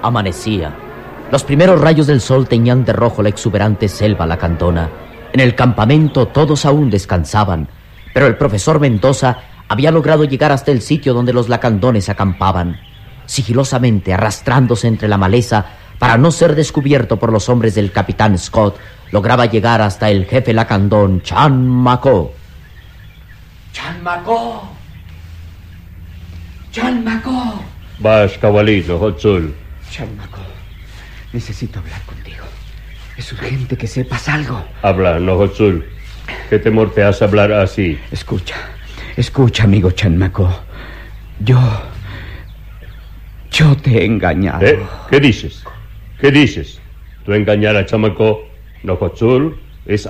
Amanecía. Los primeros rayos del sol teñían de rojo la exuberante selva lacandona. En el campamento todos aún descansaban, pero el profesor Mendoza había logrado llegar hasta el sitio donde los lacandones acampaban. Sigilosamente, arrastrándose entre la maleza para no ser descubierto por los hombres del capitán Scott, lograba llegar hasta el jefe lacandón Chan Macó. ¡Chan Macó! ¡Chan Macó! Vas, cabalito, Hotzul. Chan Macó, necesito hablar contigo. Es urgente que sepas algo. Habla, no, Hotzul. ¿Qué temor te hace hablar así? Escucha, amigo Chan Macó. Yo te he engañado. ¿Qué dices? ¿Qué dices? ¿Tú engañar a Chamacó, no, Hotzul?